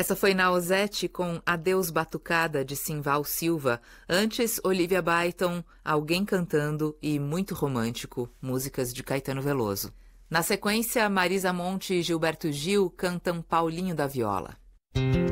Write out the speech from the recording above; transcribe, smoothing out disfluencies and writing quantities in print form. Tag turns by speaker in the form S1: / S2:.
S1: Essa foi Nausete com Adeus Batucada, de Simval Silva. Antes, Olivia Byton, Alguém Cantando e Muito Romântico, músicas de Caetano Veloso. Na sequência, Marisa Monte e Gilberto Gil cantam Paulinho da Viola.